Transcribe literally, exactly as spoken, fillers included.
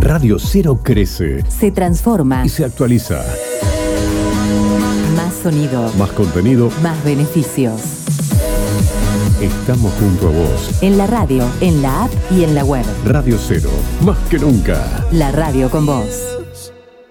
Radio Cero crece, se transforma y se actualiza. Más sonido, Más contenido, más beneficios. Estamos junto a vos. En la radio, en la app y en la web. Radio Cero, más que nunca. La radio con vos.